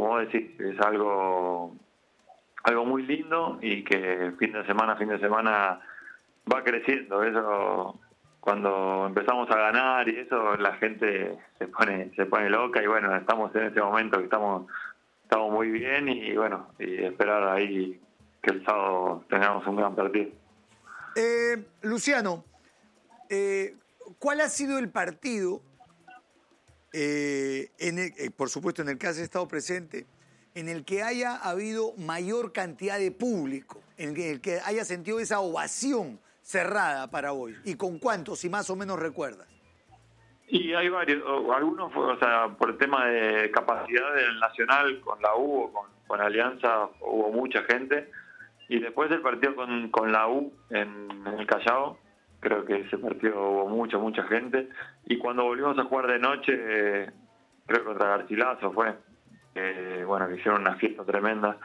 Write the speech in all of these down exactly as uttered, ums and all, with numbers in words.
como vos decís, es algo, algo muy lindo y que fin de semana, fin de semana va creciendo. Eso, cuando empezamos a ganar y eso, la gente se pone, se pone loca y bueno, estamos en este momento que estamos, estamos muy bien y bueno, y esperar ahí que el sábado tengamos un gran partido. Eh, Luciano, eh, ¿cuál ha sido el partido, eh, en el, eh, por supuesto en el que has estado presente, en el que haya habido mayor cantidad de público, en el que haya sentido esa ovación cerrada para hoy? ¿Y con cuántos, si más o menos recuerdas? Y hay varios, algunos, o sea, por el tema de capacidad del Nacional, con la U o con, con Alianza, hubo mucha gente. Y después del partido con, con la U en, en el Callao, creo que ese partido hubo mucha, mucha gente. Y cuando volvimos a jugar de noche, eh, creo que contra Garcilaso fue, eh, bueno, que hicieron una fiesta tremenda.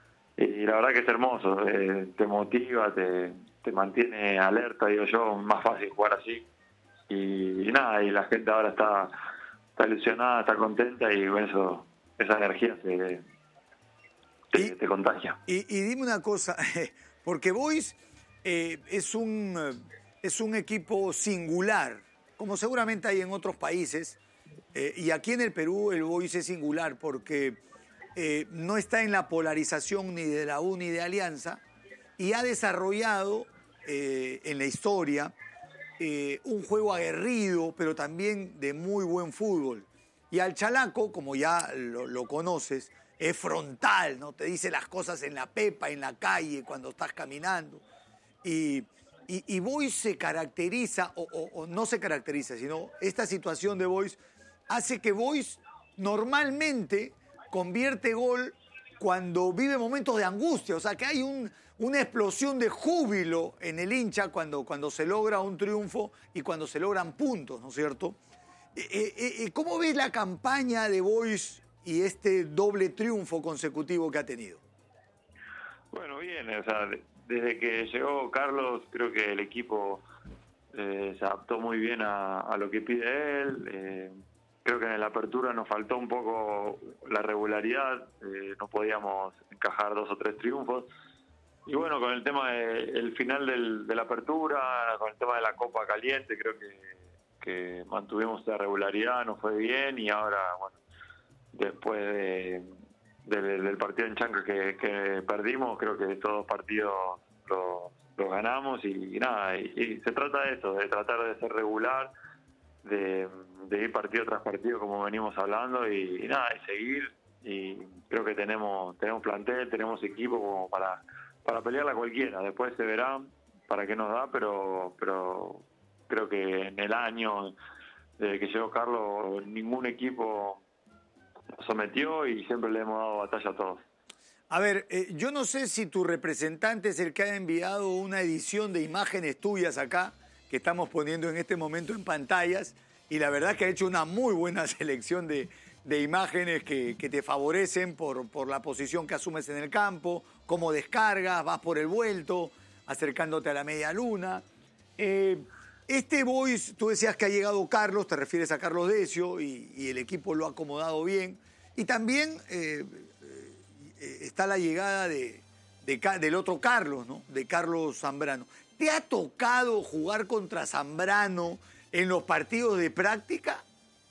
Y la verdad que es hermoso, eh, te motiva, te, te mantiene alerta, digo yo, más fácil jugar así. Y, y nada, y la gente ahora está, está ilusionada, está contenta y con eso, esa energía se, te, y, te contagia. Y, y dime una cosa, porque Boys eh, es, un, es un equipo singular, como seguramente hay en otros países, eh, y aquí en el Perú el Boys es singular porque eh, no está en la polarización ni de la U ni de Alianza y ha desarrollado eh, en la historia Eh, un juego aguerrido, pero también de muy buen fútbol. Y al Chalaco, como ya lo, lo conoces, es frontal, ¿no? Te dice las cosas en la pepa, en la calle, cuando estás caminando. Y, y, y Boys se caracteriza, o, o, o no se caracteriza, sino esta situación de Boys hace que Boys normalmente convierte gol cuando vive momentos de angustia, o sea que hay un, una explosión de júbilo en el hincha cuando, cuando se logra un triunfo y cuando se logran puntos, ¿no es cierto? Eh, eh, ¿Cómo ves la campaña de Boys y este doble triunfo consecutivo que ha tenido? Bueno, bien, o sea, desde que llegó Carlos creo que el equipo eh, se adaptó muy bien a, a lo que pide él. Eh, creo que en la apertura nos faltó un poco la regularidad, eh, no podíamos encajar dos o tres triunfos. Y bueno, con el tema del final del, de la apertura, con el tema de la Copa Caliente, creo que, que mantuvimos esa regularidad, nos fue bien y ahora, bueno, después de, de, del partido en Chanca que, que perdimos, creo que todos los partidos los lo ganamos y, y nada, y, y se trata de eso, de tratar de ser regular, de, de ir partido tras partido como venimos hablando y, y nada, y seguir. Y creo que tenemos tenemos plantel, tenemos equipo como para para pelearla cualquiera. Después se verá para qué nos da, pero pero creo que en el año desde que llegó Carlos ningún equipo nos sometió y siempre le hemos dado batalla a todos. A ver, eh, yo no sé si tu representante es el que ha enviado una edición de imágenes tuyas acá, que estamos poniendo en este momento en pantallas, y la verdad que ha hecho una muy buena selección de, de imágenes que, que te favorecen por, por la posición que asumes en el campo, cómo descargas, vas por el vuelto, acercándote a la media luna. Eh, este Boys, tú decías que ha llegado Carlos, te refieres a Carlos Decio, y, y el equipo lo ha acomodado bien, y también eh, eh, está la llegada de, de, del otro Carlos, ¿no? De Carlos Zambrano. ¿Te ha tocado jugar contra Zambrano en los partidos de práctica?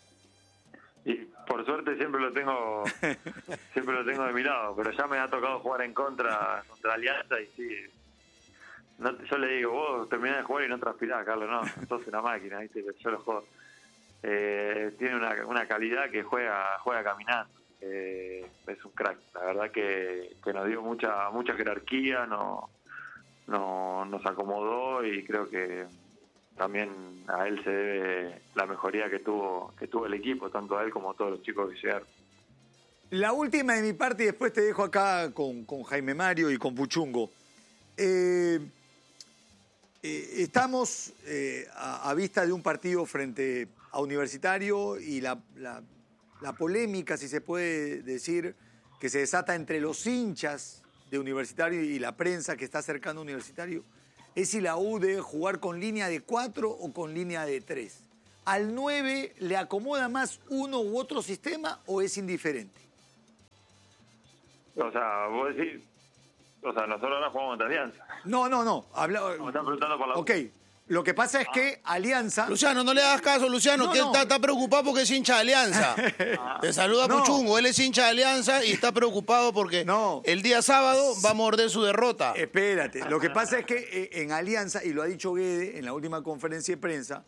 Y por suerte siempre lo tengo siempre lo tengo de mi lado, pero ya me ha tocado jugar en contra contra Alianza y sí, no, yo le digo, vos terminás de jugar y no transpirás, Carlos, no, sos una máquina, ¿viste? Yo lo juego. Eh, tiene una, una calidad que juega juega caminando, eh, es un crack, la verdad que, que nos dio mucha mucha jerarquía, no, no, nos acomodó y creo que también a él se debe la mejoría que tuvo que tuvo el equipo, tanto a él como a todos los chicos que llegaron. La última de mi parte y después te dejo acá con, con Jaime Mario y con Puchungo. Eh, eh, estamos eh, a, a vista de un partido frente a Universitario y la, la, la polémica, si se puede decir, que se desata entre los hinchas de Universitario y la prensa que está cercana a Universitario, es si la U debe jugar con línea de cuatro o con línea de tres. ¿Al nueve le acomoda más uno u otro sistema o es indiferente? O sea, vos decís, o sea, nosotros ahora jugamos contra Alianza. No, no, no. Habla... Me están preguntando por la... Ok. Lo que pasa es que Alianza... Luciano, no le hagas caso, Luciano, No, que él no. está, está preocupado porque es hincha de Alianza. Te saluda No. Puchungo, él es hincha de Alianza y está preocupado porque No. el día sábado va a morder su derrota. Espérate, lo que pasa es que eh, en Alianza, y lo ha dicho Guede en la última conferencia de prensa,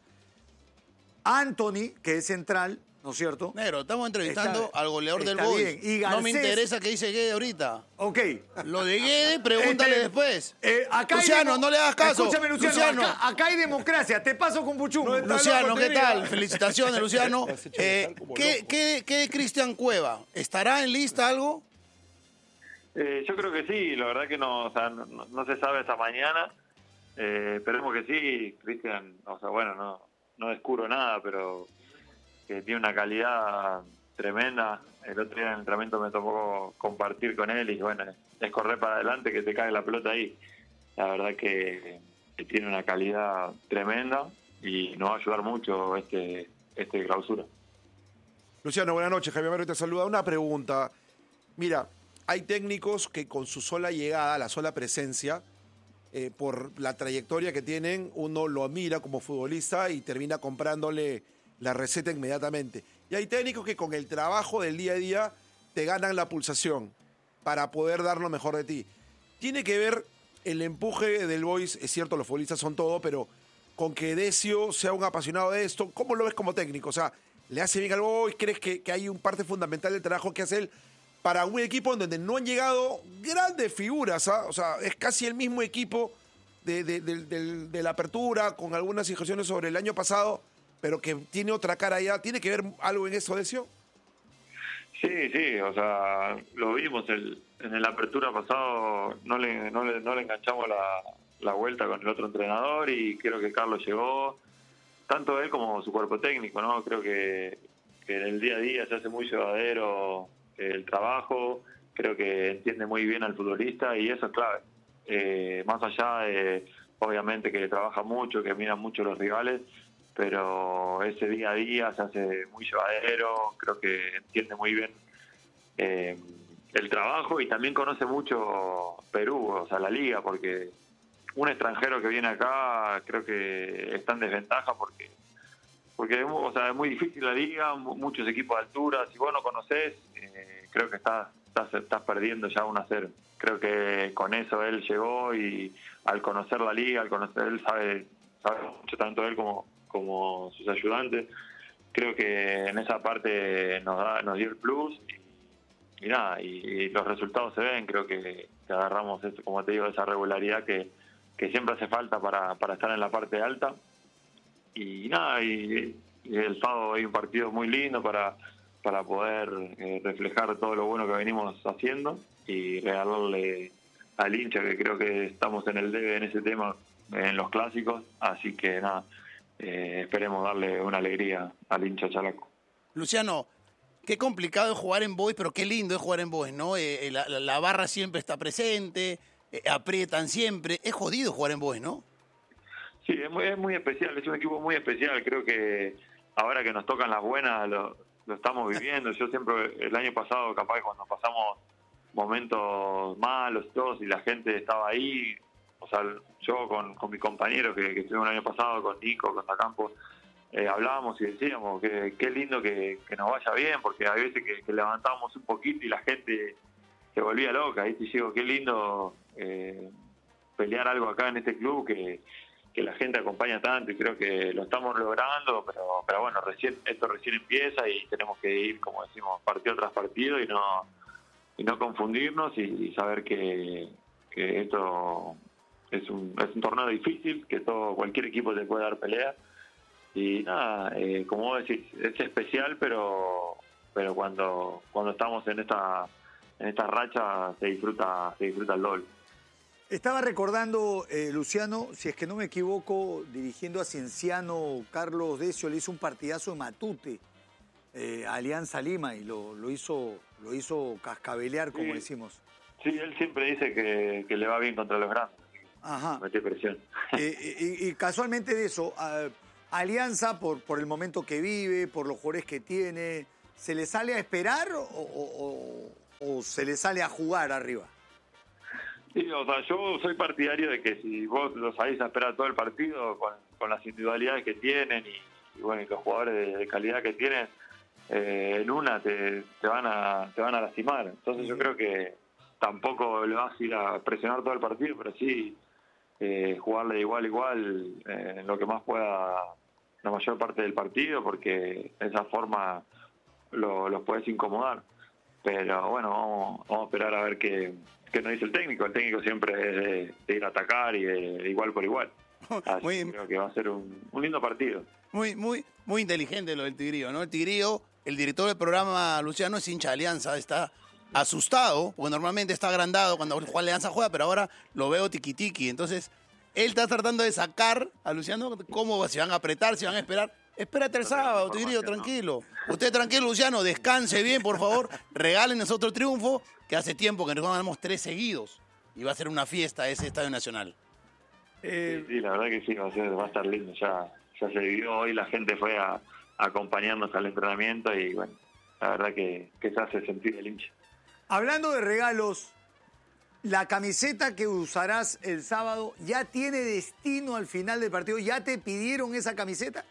Anthony, que es central, ¿no es cierto? Negro, estamos entrevistando Está- al goleador del está Boys. bien. Y No me Garcés- interesa qué dice Guede ahorita. Ok. Lo de Guede, pregúntale Este, después. eh, acá hay Luciano, demo- no le hagas caso. Escúchame, Luciano, Luciano. Acá, acá hay democracia. Te paso con Puchungo. No está Luciano, loco, ¿qué te tal? digo. Felicitaciones, Luciano. Te has hecho Eh, notar como ¿qué, loco. qué, qué de Cristian Cueva? ¿Estará en lista algo? Eh, yo creo que sí, la verdad que no, o sea, no, no- no se sabe hasta mañana. Eh, esperemos que sí, Cristian, o sea, bueno, no, no descubro nada, pero que tiene una calidad tremenda. El otro día en el entrenamiento me tocó compartir con él y bueno, es correr para adelante que te cae la pelota ahí. La verdad que, que tiene una calidad tremenda y nos va a ayudar mucho este, este clausura. Luciano, buenas noches. Javier Mario te saluda. Una pregunta. Mira, hay técnicos que con su sola llegada, la sola presencia, eh, por la trayectoria que tienen, uno lo admira como futbolista y termina comprándole la receta inmediatamente. Y hay técnicos que con el trabajo del día a día te ganan la pulsación para poder dar lo mejor de ti. Tiene que ver el empuje del Boys, es cierto, los futbolistas son todo, pero con que Decio sea un apasionado de esto, ¿cómo lo ves como técnico? O sea, ¿le hace bien al Boys? ¿Crees que, que hay un parte fundamental del trabajo que hace él para un equipo en donde no han llegado grandes figuras? ¿Ah? O sea, es casi el mismo equipo de, de, de, de, de la apertura, con algunas situaciones sobre el año pasado, pero que tiene otra cara ya. ¿Tiene que ver algo en eso, Decio? Sí, sí, o sea, lo vimos el, en el apertura pasado, no le, no le, no le enganchamos la, la vuelta con el otro entrenador y creo que Carlos llegó, tanto él como su cuerpo técnico, ¿no? Creo que, que en el día a día se hace muy llevadero el trabajo, creo que entiende muy bien al futbolista y eso es clave. Eh, más allá de, obviamente, que trabaja mucho, que mira mucho los rivales, pero ese día a día se hace muy llevadero, creo que entiende muy bien eh, el trabajo y también conoce mucho Perú, o sea, la liga, porque un extranjero que viene acá creo que está en desventaja porque porque o sea, es muy difícil la liga, muchos equipos de altura, si vos no conocés, eh, creo que estás, estás, estás perdiendo ya uno a cero. Creo que con eso él llegó y al conocer la liga, al conocer él sabe, sabe mucho tanto él como como sus ayudantes, creo que en esa parte nos da, nos dio el plus y, y nada, y, y los resultados se ven, creo que, que agarramos esto, como te digo, esa regularidad que, que siempre hace falta para, para estar en la parte alta y nada, y, y el sábado hay un partido muy lindo para, para poder eh, reflejar todo lo bueno que venimos haciendo y regalarle al hincha, que creo que estamos en el debe en ese tema en los clásicos, así que nada, Eh, esperemos darle una alegría al hincha chalaco. Luciano, qué complicado es jugar en Boys, pero qué lindo es jugar en Boys, ¿no? Eh, la, la, la barra siempre está presente, eh, aprietan siempre. Es jodido jugar en Boys, ¿no? Sí, es muy, es muy especial, es un equipo muy especial. Creo que ahora que nos tocan las buenas lo, lo estamos viviendo. Yo siempre, el año pasado, capaz que cuando pasamos momentos malos todos y la gente estaba ahí, o sea, yo con, con mi compañero que, que estuve el año pasado, con Nico, con Dacampo, eh, hablábamos y decíamos que qué lindo que, que nos vaya bien, porque hay veces que, que levantábamos un poquito y la gente se volvía loca. Y digo, qué lindo eh, pelear algo acá en este club que, que la gente acompaña tanto y creo que lo estamos logrando, pero pero bueno, recién esto recién empieza y tenemos que ir, como decimos, partido tras partido y no y no confundirnos y, y saber que, que esto es un, es un torneo difícil, que todo cualquier equipo te puede dar pelea y nada, eh, como vos decís, es especial, pero pero cuando cuando estamos en esta en esta racha se disfruta se disfruta el doble. Estaba recordando, eh, Luciano, si es que no me equivoco, dirigiendo a Cienciano, Carlos Decio le hizo un partidazo en Matute, eh, a Alianza Lima, y lo, lo hizo lo hizo cascabelear, como Sí. decimos. Sí, él siempre dice que, que le va bien contra los grandes. Ajá. Mete presión. Eh, y, y casualmente de eso, a, Alianza, por, por el momento que vive, por los jugadores que tiene, ¿se le sale a esperar o, o, o se le sale a jugar arriba? Sí, o sea, yo soy partidario de que si vos los salís a esperar todo el partido con, con las individualidades que tienen y, y bueno, y los jugadores de, de calidad que tienen, eh, en una te, te van a te van a lastimar. Entonces yo creo que tampoco le vas a ir a presionar todo el partido, pero sí eh, jugarle de igual a igual eh, en lo que más pueda la mayor parte del partido, porque de esa forma lo, los puedes incomodar. Pero bueno, vamos, vamos a esperar a ver qué, qué nos dice el técnico. El técnico siempre es de, de ir a atacar y de, de igual por igual. Así Muy, creo que va a ser un, un lindo partido. muy, muy, muy inteligente lo del Tigrillo, ¿no? El Tigrillo, el director del programa, Luciano, es hincha de Alianza, está asustado, porque normalmente está agrandado cuando Juan Alianza juega, pero ahora lo veo tiqui-tiqui. Entonces, él está tratando de sacar a Luciano cómo se van a apretar, si van a esperar. Espérate el sábado, Tigrillo, tranquilo. Usted tranquilo, Luciano, descanse bien, por favor. Regálenos otro triunfo, que hace tiempo que nos ganamos tres seguidos. Y va a ser una fiesta ese Estadio Nacional. Eh, Sí, sí, la verdad que sí, va a, ser, va a estar lindo. Ya, ya se vivió hoy, la gente fue a, a acompañarnos al entrenamiento y bueno, la verdad que, que se hace sentir el hincha. hablando de regalos, la camiseta que usarás el sábado ya tiene destino al final del partido. ¿Ya te pidieron esa camiseta?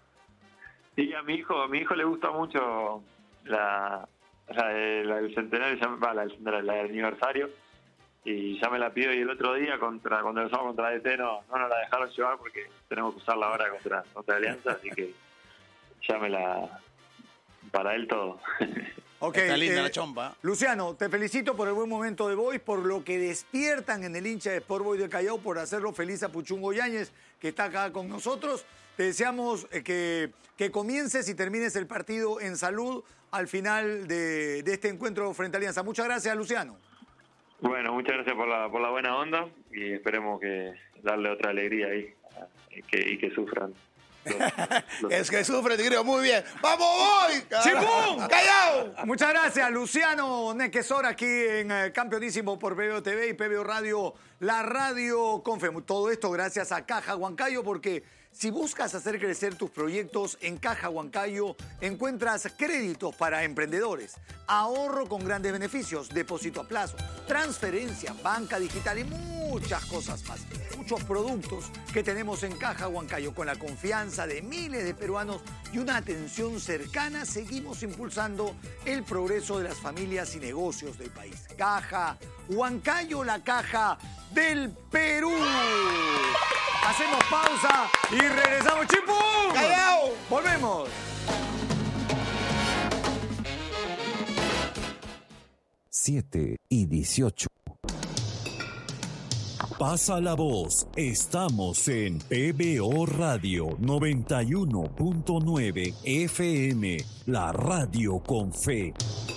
Sí, a mi hijo, a mi hijo le gusta mucho la, la, de- la del centenario, ya- va, la, del centenario, la del aniversario, y ya me la pido. Y el otro día, contra cuando empezamos contra D T, no, no nos la dejaron llevar porque tenemos que usarla ahora contra, contra Alianza, así que ya me la... para él todo. Ok, Está linda eh, la chompa. Luciano, te felicito por el buen momento de Boys, por lo que despiertan en el hincha de Sport Boys de Callao, por hacerlo feliz a Puchungo Yáñez, que está acá con nosotros. Te deseamos eh, que, que comiences y termines el partido en salud al final de, de este encuentro frente a Alianza. Muchas gracias, Luciano. Bueno, muchas gracias por la, por la buena onda y esperemos que darle otra alegría ahí y que, y que sufran. los- los- Es que sufre, Tigrillo, muy bien. ¡Vamos, voy! ¡Chipún! ¡Callao! Muchas gracias, Luciano Nequesor, aquí en eh, Campeonísimo por P B O T V y P B O Radio, la radio Confe. Todo esto gracias a Caja Huancayo, porque si buscas hacer crecer tus proyectos en Caja Huancayo, encuentras créditos para emprendedores, ahorro con grandes beneficios, depósito a plazo, transferencia, banca digital y muchas cosas más. Muchos productos que tenemos en Caja Huancayo. Con la confianza de miles de peruanos y una atención cercana, seguimos impulsando el progreso de las familias y negocios del país. Caja Huancayo, la caja del Perú. Hacemos pausa y regresamos. ¡Chipum! ¡Callao! Volvemos. siete y dieciocho. Pasa la voz, estamos en P B O Radio noventa y uno punto nueve F M, la radio con fe.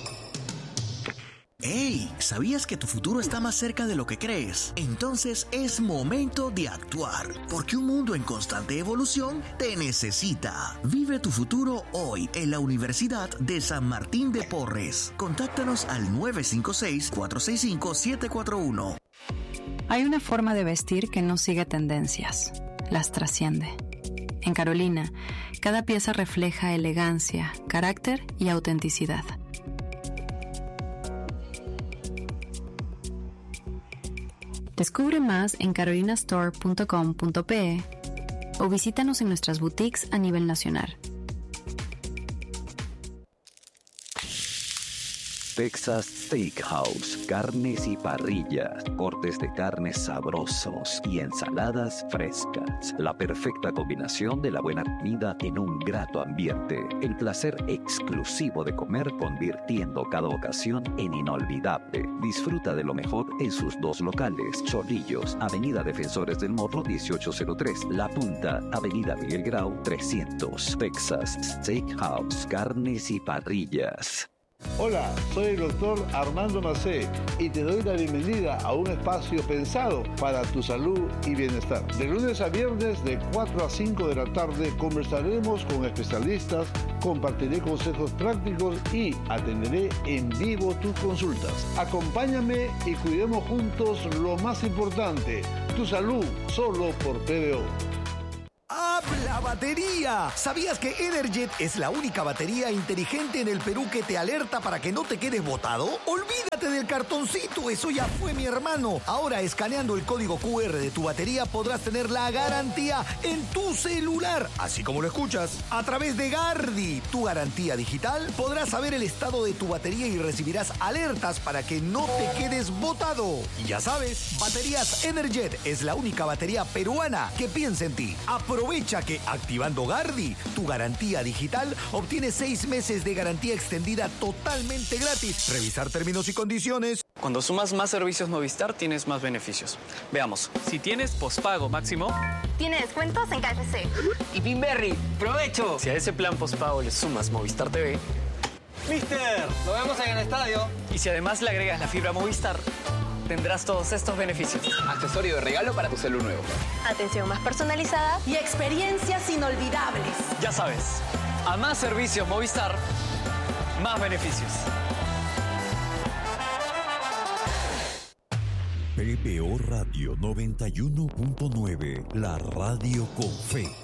¡Hey! ¿Sabías que tu futuro está más cerca de lo que crees? Entonces es momento de actuar, porque un mundo en constante evolución te necesita. Vive tu futuro hoy en la Universidad de San Martín de Porres. Contáctanos al nueve cinco seis, cuatro seis cinco, siete cuatro uno. Hay una forma de vestir que no sigue tendencias, las trasciende. En Carolina, cada pieza refleja elegancia, carácter y autenticidad. Descubre más en carolina store punto com punto pe o visítanos en nuestras boutiques a nivel nacional. Texas Steakhouse, carnes y parrillas, cortes de carnes sabrosos y ensaladas frescas. La perfecta combinación de la buena comida en un grato ambiente. El placer exclusivo de comer, convirtiendo cada ocasión en inolvidable. Disfruta de lo mejor en sus dos locales: Chorrillos, Avenida Defensores del Morro dieciocho cero tres, La Punta, Avenida Miguel Grau trescientos. Texas Steakhouse, carnes y parrillas. Hola, soy el doctor Armando Macé y te doy la bienvenida a un espacio pensado para tu salud y bienestar. De lunes a viernes de cuatro a cinco de la tarde conversaremos con especialistas, compartiré consejos prácticos y atenderé en vivo tus consultas. Acompáñame y cuidemos juntos lo más importante, tu salud, solo por P B O. la batería. ¿Sabías que Energet es la única batería inteligente en el Perú que te alerta para que no te quedes botado? Olvídate del cartoncito, eso ya fue, mi hermano. Ahora, escaneando el código cu erre de tu batería, podrás tener la garantía en tu celular, así como lo escuchas. A través de Gardi, tu garantía digital, podrás saber el estado de tu batería y recibirás alertas para que no te quedes botado. Y ya sabes, Baterías Energet es la única batería peruana que piensa en ti. Aprovecha que activando Gardi, tu garantía digital, obtienes seis meses de garantía extendida totalmente gratis. Revisar términos y condiciones. Cuando sumas más servicios Movistar, tienes más beneficios. Veamos. Si tienes pospago máximo, tiene descuentos en K F C. Y Pinberry, ¡provecho! Si a ese plan pospago le sumas Movistar T V, ¡Mister! ¡Lo vemos en el estadio! Y si además le agregas la fibra Movistar, tendrás todos estos beneficios. Accesorio de regalo para tu celu nuevo. Atención más personalizada y experiencias inolvidables. Ya sabes, a más servicios Movistar, más beneficios. P P O Radio noventa y uno punto nueve, la radio con fe.